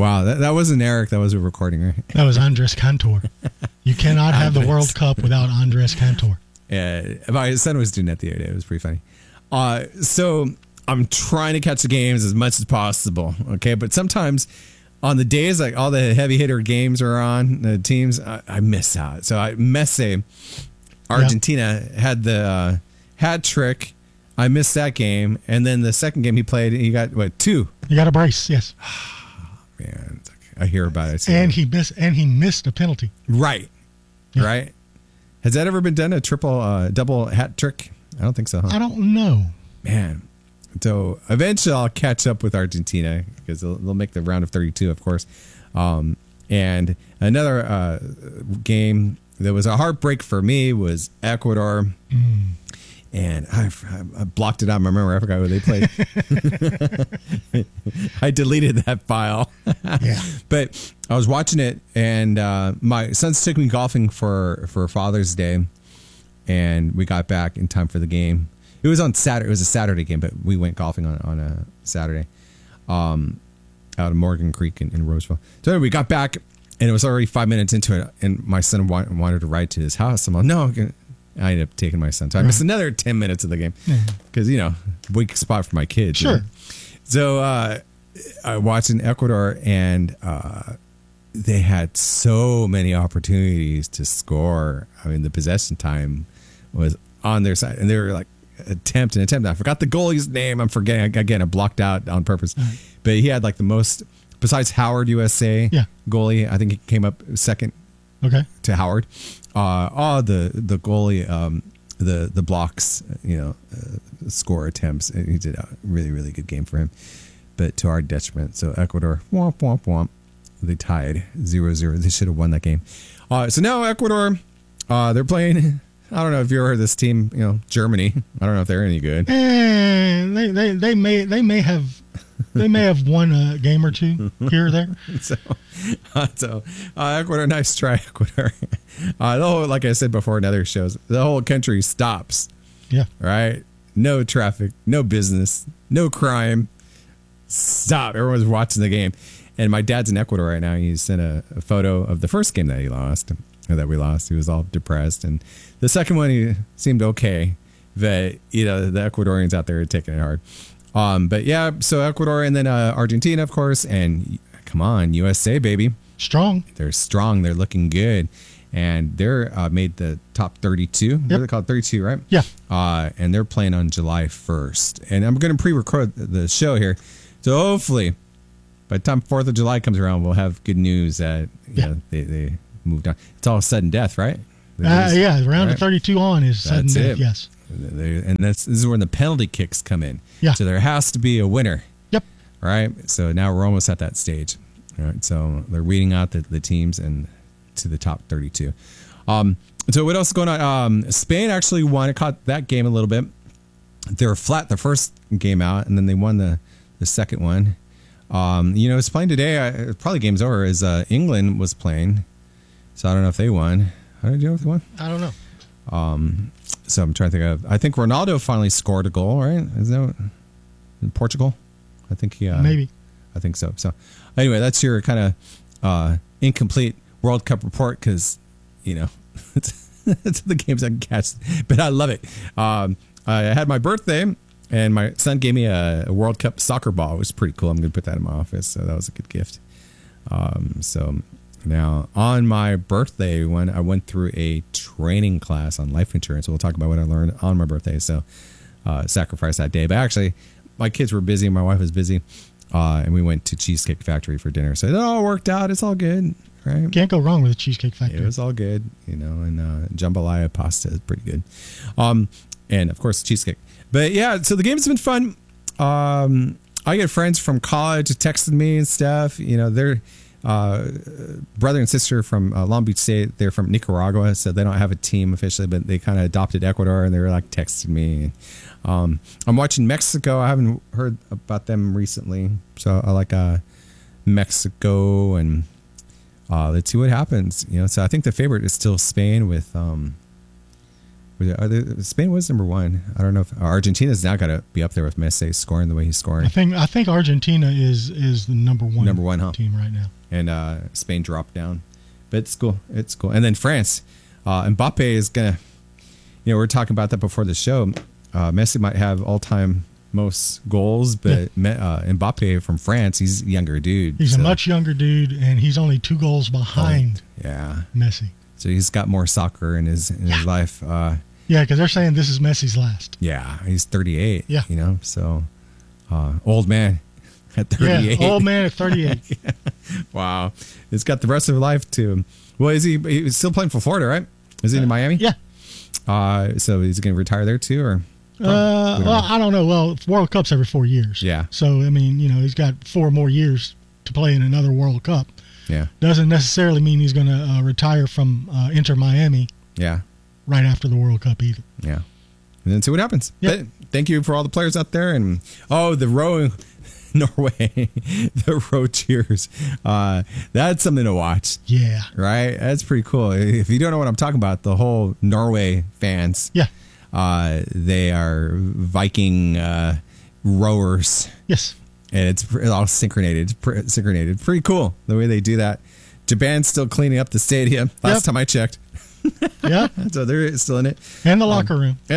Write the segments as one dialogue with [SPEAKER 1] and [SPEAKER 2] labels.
[SPEAKER 1] Wow, that wasn't Eric. That was a recording, right?
[SPEAKER 2] That was Andres Cantor. You cannot have the World Cup without Andres Cantor.
[SPEAKER 1] Yeah, my son was doing that the other day. It was pretty funny. So I'm trying to catch the games as much as possible, okay? But sometimes on the days like all the heavy hitter games are on, the teams, I miss out. So Messi, Argentina had the hat trick. I missed that game. And then the second game he played, he got, what, 2?
[SPEAKER 2] You got a brace, yes.
[SPEAKER 1] Man, I hear about it.
[SPEAKER 2] And he missed a penalty.
[SPEAKER 1] Right.
[SPEAKER 2] Yeah.
[SPEAKER 1] Right. Has that ever been done, a double hat trick? I don't think so, huh?
[SPEAKER 2] I don't know.
[SPEAKER 1] Man. So eventually I'll catch up with Argentina because they'll make the round of 32, of course. And another game that was a heartbreak for me was Ecuador. And I blocked it out of my memory. I forgot who they played. I deleted that file.
[SPEAKER 2] Yeah.
[SPEAKER 1] But I was watching it, and my sons took me golfing for Father's Day, and we got back in time for the game. It was on Saturday. It was a Saturday game, but we went golfing on a Saturday out of Morgan Creek in Roseville. So anyway, we got back, and it was already 5 minutes into it, and my son wanted to ride to his house. I'm like, no, I ended up taking my son. So I missed another 10 minutes of the game because, weak spot for my kids.
[SPEAKER 2] Sure.
[SPEAKER 1] So I watched in Ecuador, and they had so many opportunities to score. I mean, the possession time was on their side, and they were like attempt. I forgot the goalie's name. I'm forgetting. Again, I blocked out on purpose. But he had like the most, besides Howard, USA goalie. I think he came up second to Howard. The goalie, the blocks, score attempts. He did a really, really good game for him, but to our detriment. So Ecuador, womp, womp, womp. They tied 0-0. They should have won that game. So now Ecuador, they're playing. I don't know if you ever heard of this team, Germany. I don't know if they're any good.
[SPEAKER 2] They may have won a game or two here or there.
[SPEAKER 1] So Ecuador, nice try, Ecuador. Like I said before in other shows, the whole country stops.
[SPEAKER 2] Yeah.
[SPEAKER 1] Right? No traffic, no business, no crime. Stop. Everyone's watching the game. And my dad's in Ecuador right now. He sent a photo of the first game that we lost. He was all depressed. And the second one, he seemed okay. But, the Ecuadorians out there are taking it hard. But yeah, so Ecuador and then Argentina, of course. And come on, USA, baby.
[SPEAKER 2] Strong.
[SPEAKER 1] They're strong. They're looking good. And they're made the top 32.
[SPEAKER 2] Yep.
[SPEAKER 1] They're called 32, right?
[SPEAKER 2] Yeah.
[SPEAKER 1] And they're playing on July 1st. And I'm going to pre-record the show here. So hopefully, by the time 4th of July comes around, we'll have good news that they moved on. It's all sudden death, right?
[SPEAKER 2] Round of 32 on is sudden death, yes.
[SPEAKER 1] And this is where the penalty kicks come in.
[SPEAKER 2] Yeah.
[SPEAKER 1] So there has to be a winner.
[SPEAKER 2] Yep.
[SPEAKER 1] Right? So now we're almost at that stage. All right. So they're weeding out the teams and to the top 32. So what else is going on? Spain actually won. I caught that game a little bit. They were flat the first game out, and then they won the second one. It's playing today. Probably game's over. Is England was playing. So I don't know if they won. How did you know if they won?
[SPEAKER 2] I don't know.
[SPEAKER 1] So I'm trying to think of. I think Ronaldo finally scored a goal, right? Is that in Portugal? I think he.
[SPEAKER 2] Maybe.
[SPEAKER 1] I think so. So anyway, that's your kind of incomplete World Cup report because it's the games I can catch, but I love it. I had my birthday. And my son gave me a World Cup soccer ball. It was pretty cool. I'm going to put that in my office. So that was a good gift. So now on my birthday, when I went through a training class on life insurance, we'll talk about what I learned on my birthday. So sacrifice that day. But actually, my kids were busy. My wife was busy. And we went to Cheesecake Factory for dinner. So it all worked out. It's all good. Right?
[SPEAKER 2] Can't go wrong with a Cheesecake Factory.
[SPEAKER 1] It was all good. And jambalaya pasta is pretty good. And of course, cheesecake. But yeah, so the game's been fun. I get friends from college texting me and stuff. They're brother and sister from Long Beach State. They're from Nicaragua, so they don't have a team officially, but they kind of adopted Ecuador, and they were like texting me. I'm watching Mexico. I haven't heard about them recently, so I like Mexico, and let's see what happens. So I think the favorite is still Spain with Spain was number one. I don't know if Argentina's now got to be up there with Messi scoring the way he's scoring.
[SPEAKER 2] I think Argentina is the number one
[SPEAKER 1] huh?
[SPEAKER 2] team right now.
[SPEAKER 1] And Spain dropped down. But it's cool. It's cool. And then France. Mbappe is going to, we were talking about that before the show. Messi might have all-time most goals, but Mbappe from France, he's a younger dude.
[SPEAKER 2] He's a much younger dude, and he's only 2 goals behind Messi.
[SPEAKER 1] So he's got more soccer in his life.
[SPEAKER 2] Because they're saying this is Messi's last.
[SPEAKER 1] Yeah, he's 38.
[SPEAKER 2] Yeah.
[SPEAKER 1] So old man at 38.
[SPEAKER 2] Yeah, old man at 38.
[SPEAKER 1] Yeah. Wow. He's got the rest of his life to. Well, he's still playing for Florida, right? Is he in Miami?
[SPEAKER 2] Yeah.
[SPEAKER 1] So he's going to retire there too, or?
[SPEAKER 2] Well, I don't know. Well, World Cup's every 4 years.
[SPEAKER 1] Yeah.
[SPEAKER 2] So, I mean, he's got 4 more years to play in another World Cup.
[SPEAKER 1] Yeah.
[SPEAKER 2] Doesn't necessarily mean he's going to retire from Inter Miami.
[SPEAKER 1] Yeah.
[SPEAKER 2] Right after the World Cup either.
[SPEAKER 1] Yeah. And then see what happens.
[SPEAKER 2] Yep.
[SPEAKER 1] But thank you for all the players out there. And, the rowing, Norway, the row cheers. That's something to watch.
[SPEAKER 2] Yeah.
[SPEAKER 1] Right? That's pretty cool. If you don't know what I'm talking about, the whole Norway fans.
[SPEAKER 2] Yeah.
[SPEAKER 1] They are Viking rowers.
[SPEAKER 2] Yes.
[SPEAKER 1] And it's all synchronated. Pretty cool the way they do that. Japan's still cleaning up the stadium. Last time I checked.
[SPEAKER 2] Yeah.
[SPEAKER 1] So they're still in it.
[SPEAKER 2] And the locker room.
[SPEAKER 1] A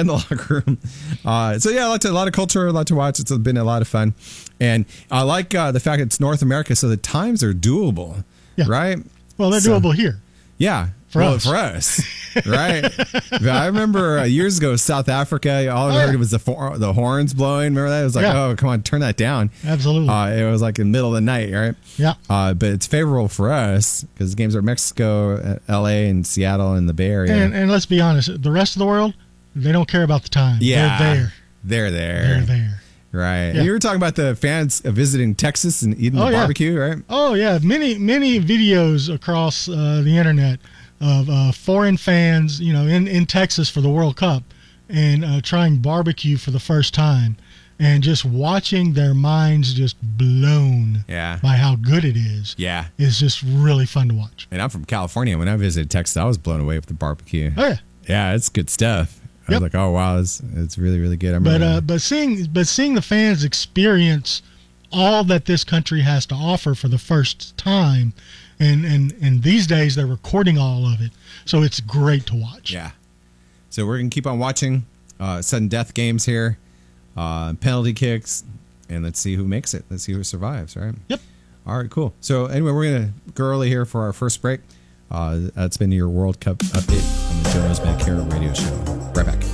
[SPEAKER 1] lot of culture, a lot to watch. It's been a lot of fun. And I like the fact it's North America, so the times are doable.
[SPEAKER 2] Yeah.
[SPEAKER 1] Right?
[SPEAKER 2] Well, they're doable here.
[SPEAKER 1] Yeah. For us. Right? I remember years ago, South Africa, all I heard was the horns blowing. Remember that? It was like, oh, come on, turn that down.
[SPEAKER 2] Absolutely.
[SPEAKER 1] It was like in the middle of the night, right?
[SPEAKER 2] Yeah.
[SPEAKER 1] But it's favorable for us because the games are Mexico, L.A., and Seattle, and the Bay Area.
[SPEAKER 2] And let's be honest, the rest of the world, they don't care about the time.
[SPEAKER 1] Yeah.
[SPEAKER 2] They're there.
[SPEAKER 1] They're there. Right.
[SPEAKER 2] Yeah.
[SPEAKER 1] And you were talking about the fans visiting Texas and eating the barbecue, right?
[SPEAKER 2] Oh, yeah. Many videos across the internet of foreign fans, in Texas for the World Cup and trying barbecue for the first time and just watching their minds just blown by how good it is.
[SPEAKER 1] Yeah.
[SPEAKER 2] It's just really fun to watch.
[SPEAKER 1] And I'm from California. When I visited Texas, I was blown away with the barbecue.
[SPEAKER 2] Oh, yeah.
[SPEAKER 1] Yeah, it's good stuff. I was like, oh, wow, it's really, really good.
[SPEAKER 2] But seeing the fans experience all that this country has to offer for the first time, and these days they're recording all of it, so it's great to watch.
[SPEAKER 1] Yeah. So we're going to keep on watching sudden death games here, penalty kicks, and let's see who makes it. Let's see who survives, right?
[SPEAKER 2] Yep.
[SPEAKER 1] All right, cool. So anyway, we're going to go early here for our first break. That's been your World Cup update on the Joe Knows Medicare radio show. Right back.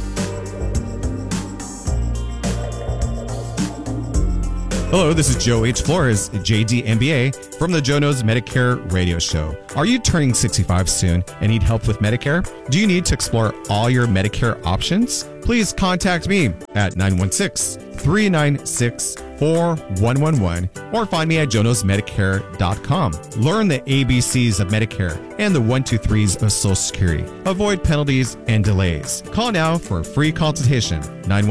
[SPEAKER 1] Hello, this is Joe H. Flores, JD MBA, from the Joe Knows Medicare radio show. Are you turning 65 soon and need help with Medicare? Do you need to explore all your Medicare options? Please contact me at 916-396-4111 or find me at joeknowsmedicare.com. Learn the ABCs of Medicare and the 1-2-3s of Social Security. Avoid penalties and delays. Call now for a free consultation,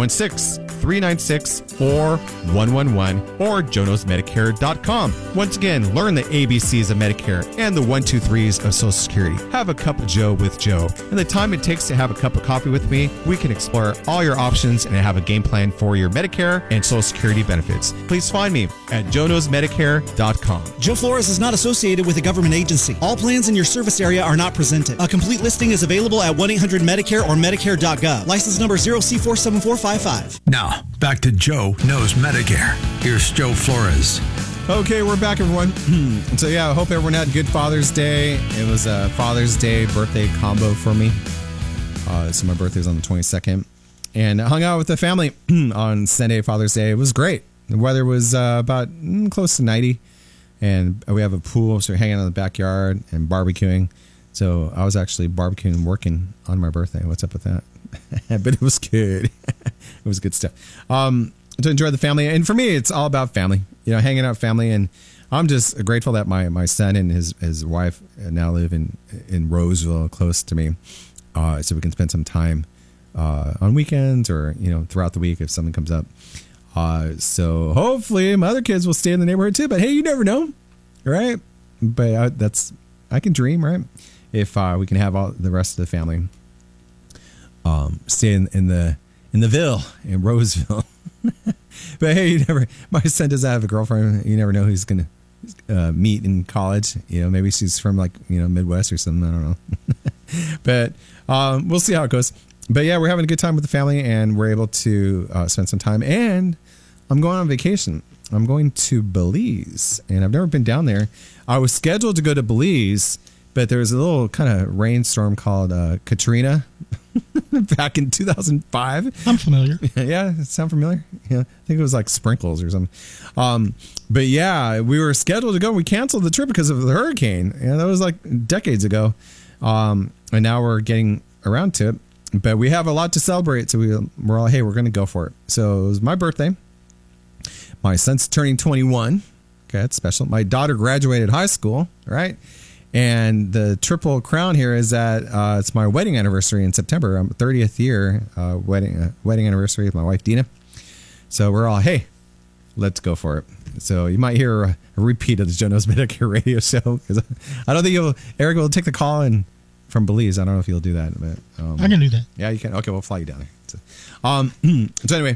[SPEAKER 1] 916-396-4111 or joeknowsmedicare.com. Once again, learn the ABCs of Medicare and the 1-2-3s of Social Security. Have a cup of Joe with Joe. In the time it takes to have a cup of coffee with me, we can explore all your options and have a game plan for your Medicare and Social Security benefits. Please find me at joeknowsmedicare.com.
[SPEAKER 3] Joe Flores is not associated with a government agency. All plans in your service area are not presented. A complete listing is available at 1-800-MEDICARE or Medicare.gov. License number 0C47455.
[SPEAKER 4] Now, back to Joe Knows Medicare. Here's Joe Flores.
[SPEAKER 1] Okay, we're back, everyone. So, I hope everyone had a good Father's Day. It was a Father's Day birthday combo for me. So my birthday was on the 22nd. And I hung out with the family on Sunday, Father's Day. It was great. The weather was about close to 90. And we have a pool, so we're hanging out in the backyard and barbecuing. So I was actually barbecuing and working on my birthday. What's up with that? But it was good. It was good stuff. To enjoy the family. And for me, it's all about family. Hanging out with family. And I'm just grateful that my son and his wife now live in Roseville, close to me. So we can spend some time on weekends or, throughout the week if something comes up. So hopefully my other kids will stay in the neighborhood too. But hey, you never know, right? But I can dream, right? If we can have all the rest of the family. stay in the Ville in Roseville. But hey, my son doesn't have a girlfriend. You never know who he's going to meet in college. Maybe she's from Midwest or something. I don't know. But we'll see how it goes. But yeah, we're having a good time with the family, and we're able to spend some time. And I'm going on vacation. I'm going to Belize, and I've never been down there. I was scheduled to go to Belize, but there was a little kind of rainstorm called Katrina back in 2005.
[SPEAKER 2] I'm familiar.
[SPEAKER 1] Yeah, sound familiar? Yeah, I think it was like sprinkles or something. But yeah, we were scheduled to go. We canceled the trip because of the hurricane. Yeah, that was like decades ago. And now we're getting around to it. But we have a lot to celebrate, so we're all, hey, we're going to go for it. So it was my birthday. My son's turning 21. Okay, that's special. My daughter graduated high school, right? And the triple crown here is that it's my wedding anniversary in September. I'm 30th year wedding anniversary with my wife, Dina. So we're all, hey, let's go for it. So you might hear a repeat of the Joe Knows Medicare radio show, because I don't think Eric will take the call from Belize. I don't know if you'll do that, but
[SPEAKER 2] I can do that.
[SPEAKER 1] Yeah, you can. Okay, we'll fly you down there. So anyway,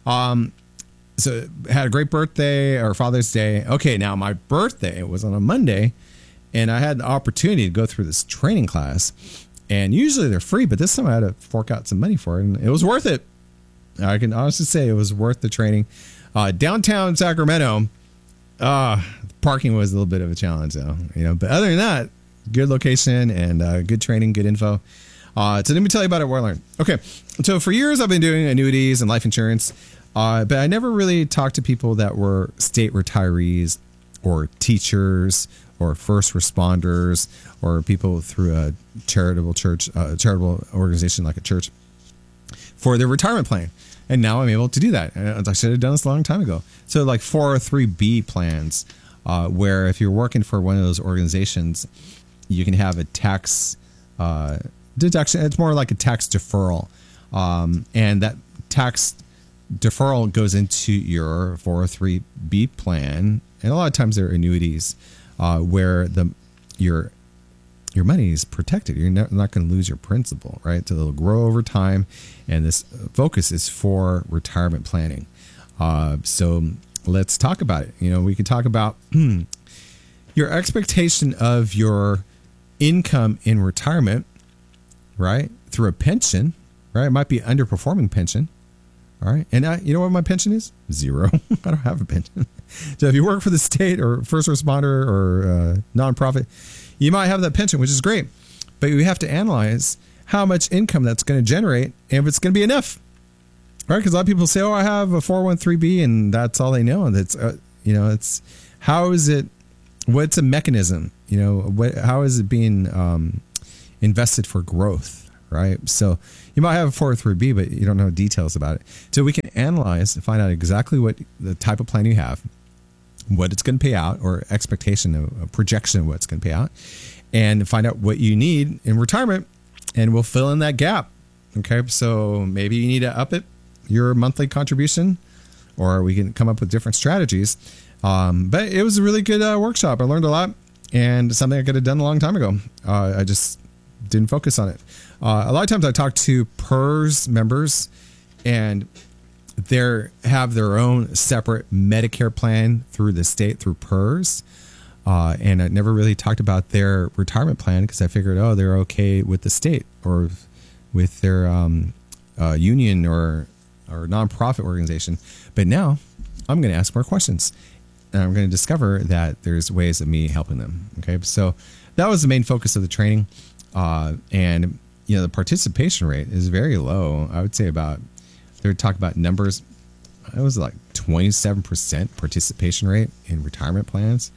[SPEAKER 1] so had a great birthday, or Father's Day. Okay, now my birthday was on a Monday, and I had the opportunity to go through this training class. And usually they're free, but this time I had to fork out some money for it, and it was worth it. I can honestly say it was worth the training. Downtown Sacramento, parking was a little bit of a challenge, though. But other than that, good location and good training, good info. So let me tell you about it. What I learned. Okay, so for years I've been doing annuities and life insurance. But I never really talked to people that were state retirees or teachers or first responders or people through a charitable organization like a church for their retirement plan. And now I'm able to do that. I should have done this a long time ago. So like 403B plans, where if you're working for one of those organizations, you can have a tax deduction. It's more like a tax deferral. And that tax deferral goes into your 403B plan, and a lot of times they're annuities where your money is protected. You're not going to lose your principal, right? So they'll grow over time, and this focus is for retirement planning. So let's talk about it. We can talk about your expectation of your income in retirement, right? Through a pension, right? It might be underperforming pension. All right. And you know what my pension is? 0. I don't have a pension. So if you work for the state or first responder or nonprofit, you might have that pension, which is great. But you have to analyze how much income that's going to generate and if it's going to be enough. Right? Because a lot of people say, I have a 401(b) and that's all they know. And that's, it's how is it, what's a mechanism? How is it being invested for growth? Right. So you might have a 403B, but you don't know details about it. So we can analyze and find out exactly what the type of plan you have, what it's going to pay out, or expectation, a projection of what's going to pay out, and find out what you need in retirement, and we'll fill in that gap. Okay. So maybe you need to up it, your monthly contribution, or we can come up with different strategies. But it was a really good workshop. I learned a lot, and something I could have done a long time ago. I just didn't focus on it. A lot of times I talk to PERS members, and they have their own separate Medicare plan through the state, through PERS. And I never really talked about their retirement plan because I figured, they're okay with the state or with their union or nonprofit organization. But now I'm going to ask more questions, and I'm going to discover that there's ways of me helping them. Okay. So that was the main focus of the training. And the participation rate is very low. I would say they would talk about numbers. It was like 27% participation rate in retirement plans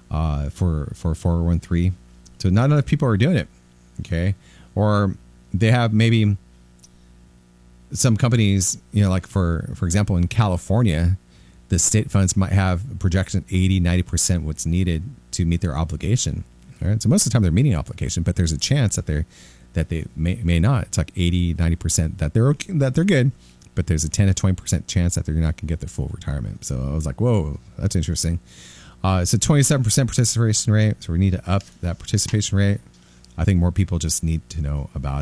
[SPEAKER 1] for 401(b). So not enough people are doing it. Okay. Or they have maybe some companies, like for example, in California, the state funds might have a projection 80-90% what's needed to meet their obligation. All right. So most of the time they're meeting obligation, but there's a chance that they may not. It's like 80-90% that they're okay, that they're good, but there's a 10 to 20% chance that they're not going to get their full retirement. So I was like, whoa, that's interesting. So 27% participation rate. So we need to up that participation rate. I think more people just need to know about it.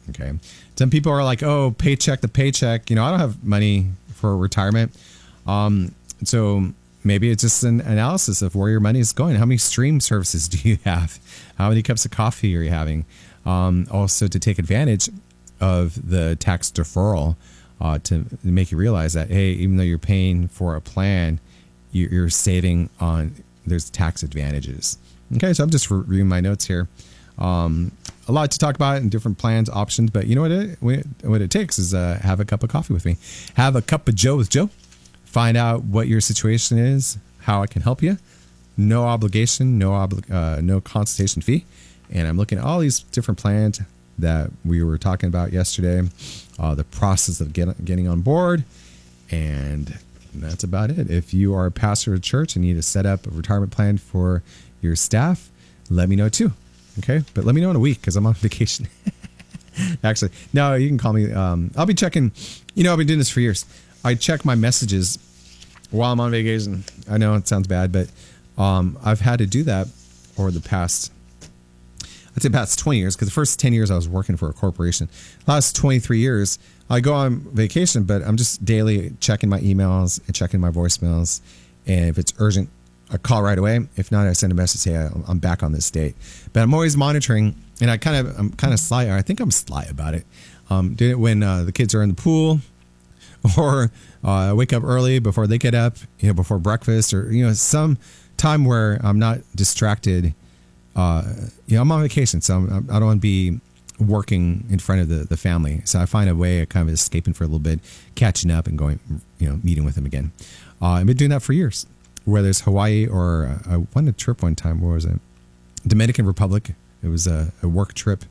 [SPEAKER 1] Okay. Some people are like, oh, paycheck to paycheck. I don't have money for retirement. So maybe it's just an analysis of where your money is going. How many stream services do you have? How many cups of coffee are you having? Also to take advantage of the tax deferral to make you realize that, hey, even though you're paying for a plan, you're saving on, there's tax advantages. Okay, so I'm just reviewing my notes here. A lot to talk about and different plans, options, but you know what it takes is have a cup of coffee with me. Have a cup of Joe with Joe. Find out what your situation is, how I can help you. No obligation, no consultation fee. And I'm looking at all these different plans that we were talking about yesterday, the process of getting on board, and that's about it. If you are a pastor of a church and need to set up a retirement plan for your staff, let me know too. Okay, but let me know in a week because I'm on vacation. Actually, no, you can call me. I'll be checking. I've been doing this for years. I check my messages while I'm on vacation. I know it sounds bad, but I've had to do that over the past, I'd say past 20 years, because the first 10 years I was working for a corporation. The last 23 years, I go on vacation, but I'm just daily checking my emails and checking my voicemails. And if it's urgent, I call right away. If not, I send a message, hey, I'm back on this date. But I'm always monitoring, and I'm kind of sly. I think I'm sly about it. Doing it when the kids are in the pool, or I wake up early before they get up, before breakfast, or some time where I'm not distracted. I'm on vacation, so I don't want to be working in front of the family. So I find a way of kind of escaping for a little bit, catching up, and going, meeting with them again. I've been doing that for years. Whether it's Hawaii or I went on a trip one time. Where was it? Dominican Republic. It was a work trip,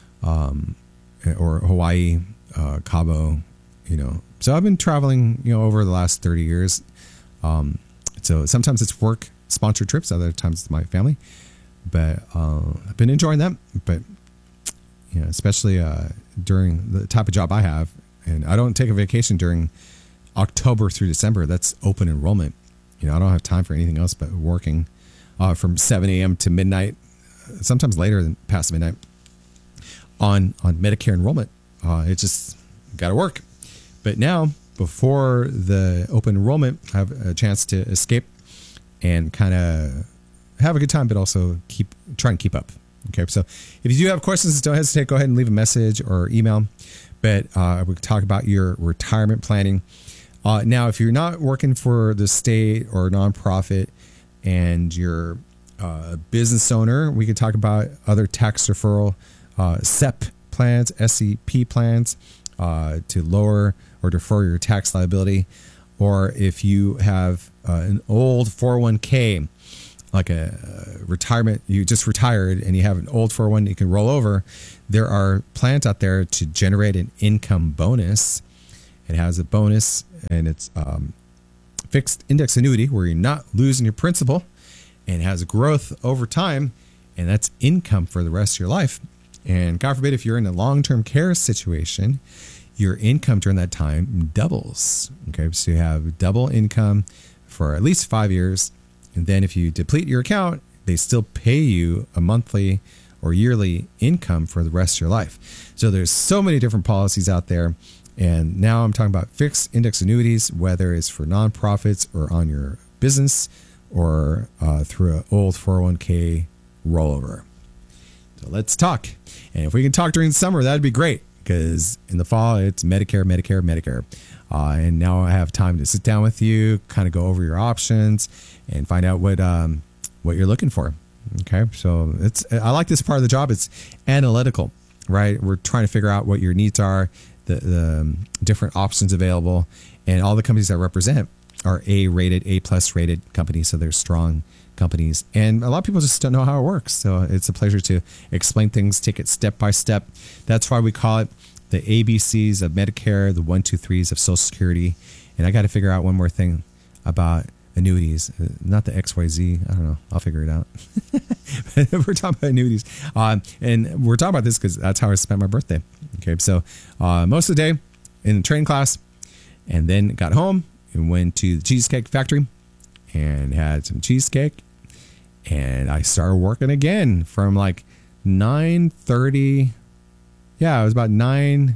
[SPEAKER 1] or Hawaii, Cabo. So I've been traveling, over the last 30 years. So sometimes it's work sponsored trips, other times it's my family. But I've been enjoying them. But especially during the type of job I have, and I don't take a vacation during October through December. That's open enrollment. I don't have time for anything else but working from 7 a.m. to midnight, sometimes later than past midnight, on Medicare enrollment. It just got to work. But now, before the open enrollment, I have a chance to escape and kind of have a good time, but also try and keep up. Okay, so if you do have questions, don't hesitate. Go ahead and leave a message or email. But we talk about your retirement planning. Now, if you're not working for the state or nonprofit and you're a business owner, we could talk about other tax deferral SEP plans, SEP plans to lower or defer your tax liability. Or if you have an old 401k, like a retirement, you just retired and you have an old 401 you can roll over, there are plans out there to generate an income bonus. It has a bonus, and it's fixed index annuity where you're not losing your principal, and it has growth over time, and that's income for the rest of your life. And God forbid, if you're in a long-term care situation, your income during that time doubles. Okay, so you have double income for at least 5 years. And then if you deplete your account, they still pay you a monthly or yearly income for the rest of your life. So there's so many different policies out there. And now I'm talking about fixed index annuities, whether it's for nonprofits or on your business or through an old 401k rollover. So let's talk. And if we can talk during the summer, that'd be great, because in the fall, it's Medicare, Medicare, Medicare. And now I have time to sit down with you, kind of go over your options and find out what you're looking for. Okay, so I like this part of the job. It's analytical, right? We're trying to figure out what your needs are, the different options available, and all the companies that represent are A-rated, A+ rated companies, so they're strong companies. And a lot of people just don't know how it works. So it's a pleasure to explain things, take it step by step. That's why we call it the ABCs of Medicare, the 1, 2, 3s of Social Security. And I got to figure out one more thing about annuities, not the XYZ. I don't know. I'll figure it out. We're talking about annuities. And we're talking about this because that's how I spent my birthday. Okay. So most of the day in the training class, and then got home and went to the Cheesecake Factory and had some cheesecake. And I started working again from like 9:30. Yeah, it was about 9:30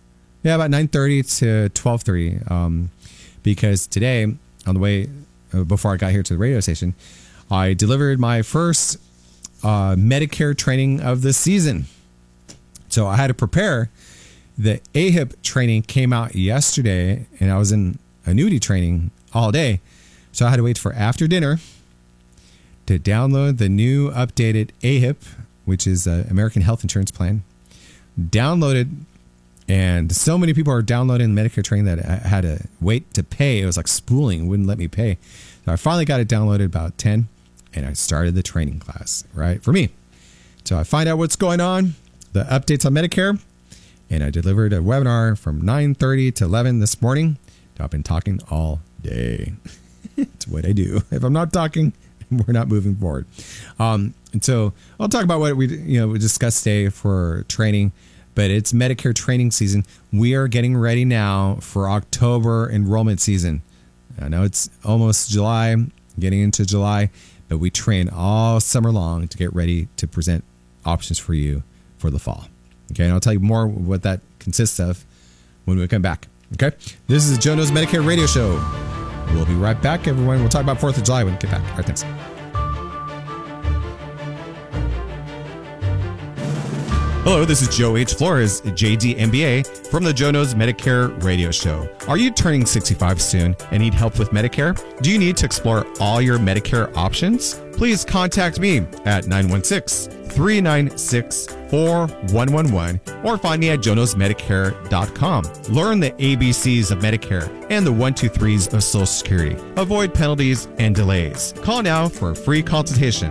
[SPEAKER 1] to 12:30. Because today, on the way before I got here to the radio station, I delivered my first Medicare training of the season. So I had to prepare. The AHIP training came out yesterday, and I was in annuity training all day. So I had to wait for after dinner to download the new updated AHIP, which is the American Health Insurance Plan. Downloaded, and so many people are downloading Medicare training that I had to wait to pay. It was like spooling, wouldn't let me pay. So I finally got it downloaded about 10, and I started the training class, right, for me. So I find out what's going on, the updates on Medicare, and I delivered a webinar from 9:30 to 11 this morning. I've been talking all day. It's what I do. If I'm not talking, we're not moving forward. And so I'll talk about what we discussed today for training, but it's Medicare training season. We are getting ready now for October enrollment season. I know it's almost July, getting into July, but we train all summer long to get ready to present options for you for the fall. Okay, and I'll tell you more what that consists of when we come back. Okay, this is the Joe Knows Medicare radio show. We'll be right back, everyone. We'll talk about 4th of July when we get back. All right, thanks. Hello, this is Joe H. Flores, JD MBA, from the Joe Knows Medicare radio show. Are you turning 65 soon and need help with Medicare? Do you need to explore all your Medicare options? Please contact me at 916-396-4111 or find me at jonasmedicare.com. Learn the ABCs of Medicare and the 1-2-3s of Social Security. Avoid penalties and delays. Call now for a free consultation,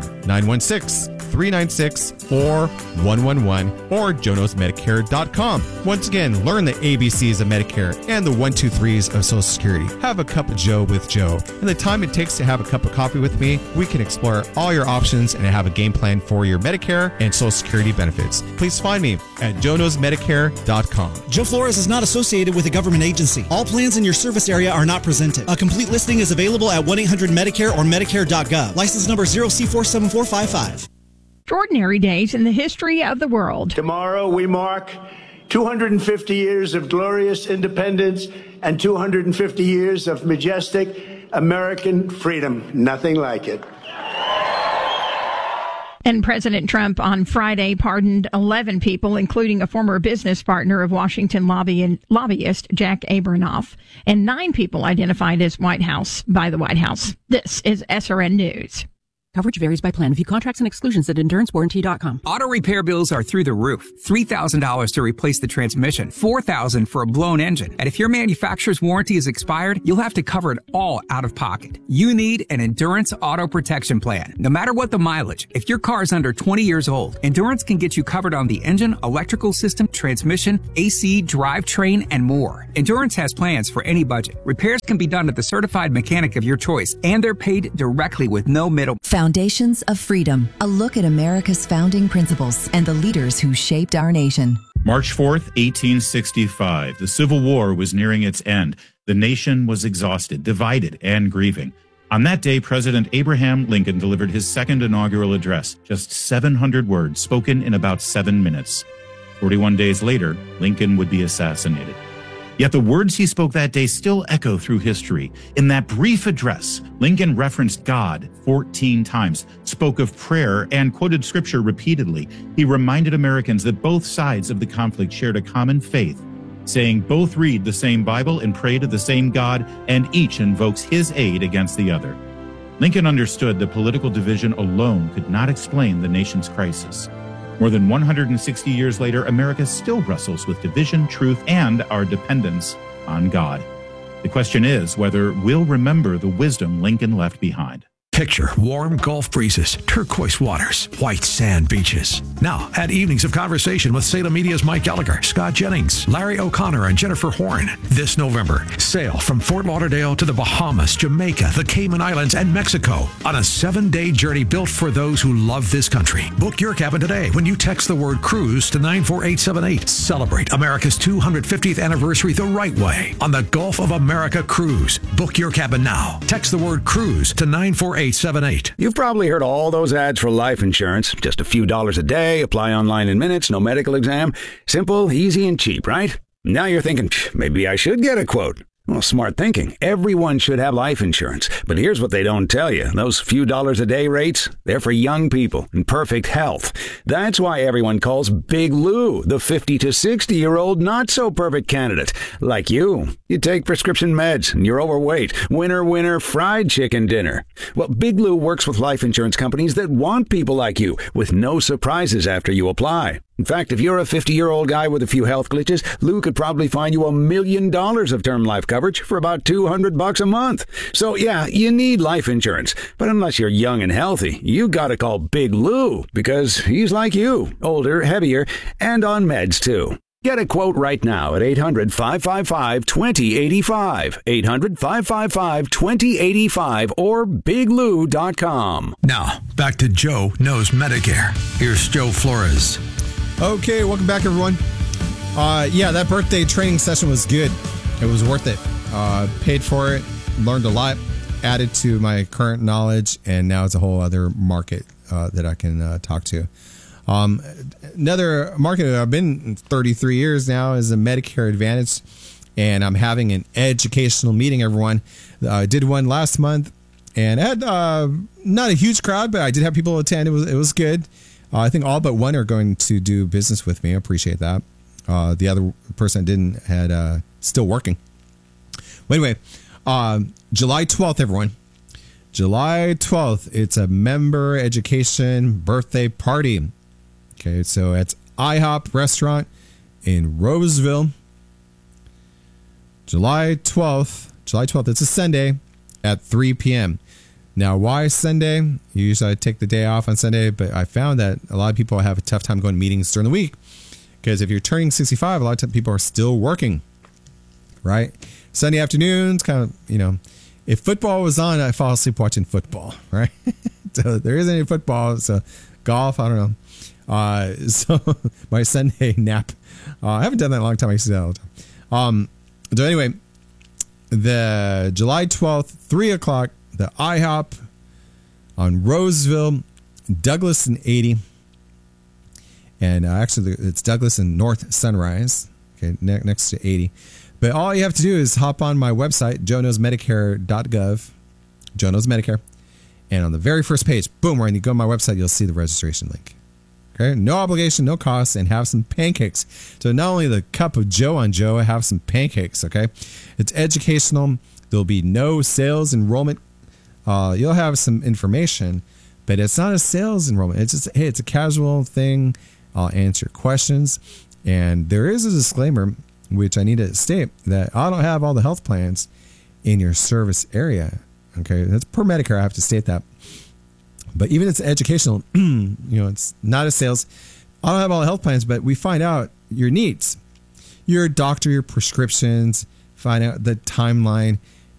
[SPEAKER 1] 916-396-4111 or jonasmedicare.com. Once again, learn the ABCs of Medicare and the 1-2-3s of Social Security. Have a cup of Joe with Joe. In the time it takes to have a cup of coffee with me, we can explore all your options and have a game plan for your Medicare and Social Security benefits. Please find me at jonasmedicare.com.
[SPEAKER 3] Joe Flores is not associated with a government agency. All plans in your service area are not presented. A complete listing is available at 1-800-Medicare or Medicare.gov. License number 0C47455.
[SPEAKER 5] Extraordinary days in the history of the world.
[SPEAKER 6] Tomorrow we mark 250 years of glorious independence and 250 years of majestic American freedom. Nothing like it.
[SPEAKER 5] And President Trump on Friday pardoned 11 people, including a former business partner of Washington lobbyist Jack Abramoff, and 9 people identified as by the White House. This is SRN News.
[SPEAKER 7] Coverage varies by plan. View contracts and exclusions at endurancewarranty.com.
[SPEAKER 8] Auto repair bills are through the roof. $3,000 to replace the transmission, $4,000 for a blown engine. And if your manufacturer's warranty is expired, you'll have to cover it all out of pocket. You need an Endurance Auto Protection Plan. No matter what the mileage, if your car is under 20 years old, Endurance can get you covered on the engine, electrical system, transmission, AC, drivetrain, and more. Endurance has plans for any budget. Repairs can be done at the certified mechanic of your choice, and they're paid directly with no middle.
[SPEAKER 9] Foundations of Freedom, a look at America's founding principles and the leaders who shaped our nation.
[SPEAKER 10] March 4th, 1865. The Civil War was nearing its end. The nation was exhausted, divided, and grieving. On that day, President Abraham Lincoln delivered his second inaugural address, just 700 words spoken in about 7 minutes. 41 days later, Lincoln would be assassinated. Yet the words he spoke that day still echo through history. In that brief address, Lincoln referenced God 14 times, spoke of prayer, and quoted scripture repeatedly. He reminded Americans that both sides of the conflict shared a common faith, saying both read the same Bible and pray to the same God, and each invokes his aid against the other. Lincoln understood that political division alone could not explain the nation's crisis. More than 160 years later, America still wrestles with division, truth, and our dependence on God. The question is whether we'll remember the wisdom Lincoln left behind.
[SPEAKER 4] Picture warm Gulf breezes, turquoise waters, white sand beaches. Now, add evenings of conversation with Salem Media's Mike Gallagher, Scott Jennings, Larry O'Connor, and Jennifer Horn. This November, sail from Fort Lauderdale to the Bahamas, Jamaica, the Cayman Islands, and Mexico on a 7-day journey built for those who love this country. Book your cabin today when you text the word cruise to 94878. Celebrate America's 250th anniversary the right way on the Gulf of America Cruise. Book your cabin now. Text the word cruise to 94878. 878.
[SPEAKER 11] You've probably heard all those ads for life insurance. Just a few dollars a day, apply online in minutes, no medical exam. Simple, easy, and cheap, right? Now you're thinking, maybe I should get a quote. Well, smart thinking. Everyone should have life insurance. But here's what they don't tell you. Those few dollars a day rates, they're for young people in perfect health. That's why everyone calls Big Lou the 50 to 60-year-old not-so-perfect candidate. Like you. You take prescription meds and you're overweight. Winner, fried chicken dinner. Well, Big Lou works with life insurance companies that want people like you with no surprises after you apply. In fact, if you're a 50-year-old guy with a few health glitches, Lou could probably find you $1 million of term life coverage for about $200 a month. So yeah, you need life insurance. But unless you're young and healthy, you gotta call Big Lou because he's like you, older, heavier, and on meds too. Get a quote right now at 800-555-2085, 800-555-2085, or biglou.com.
[SPEAKER 4] Now, back to Joe Knows Medicare. Here's Joe Flores.
[SPEAKER 1] Okay, welcome back, everyone. Yeah, that birthday training session was good. It was worth it. Paid for it, learned a lot, added to my current knowledge, and now it's a whole other market that I can talk to. Another market that I've been in 33 years now is a Medicare Advantage, and I'm having an educational meeting, everyone. I did one last month, and I had not a huge crowd, but I did have people attend. It was good. I think all but one are going to do business with me. I appreciate that. The other person that didn't had still working. Well, anyway, July 12th, everyone. July 12th, it's a member education birthday party. Okay, so it's IHOP restaurant in Roseville. July 12th, it's a Sunday at 3 p.m. Now, why Sunday? Usually I take the day off on Sunday, but I found that a lot of people have a tough time going to meetings during the week because if you're turning 65, a lot of people are still working, right? Sunday afternoons, kind of, if football was on, I fall asleep watching football, right? So there isn't any football, so golf, I don't know. So my Sunday nap, I haven't done that in a long time. I used to do that all the time. So anyway, the July 12th, 3 o'clock, the IHOP on Roseville, Douglas and 80. And actually, it's Douglas and North Sunrise, okay, next to 80. But all you have to do is hop on my website, joeknowsmedicare.gov, Joe Knows Medicare. And on the very first page, boom, when you go to my website, you'll see the registration link. Okay, no obligation, no cost, and have some pancakes. So not only the cup of Joe on Joe, have some pancakes, okay? It's educational. There'll be no sales enrollment. You'll have some information, but it's not a sales enrollment. It's just, hey, it's a casual thing. I'll answer questions. And there is a disclaimer, which I need to state, that I don't have all the health plans in your service area. Okay, that's per Medicare. I have to state that. But even if it's educational, it's not a sales. I don't have all the health plans, but we find out your needs, your doctor, your prescriptions, find out the timeline.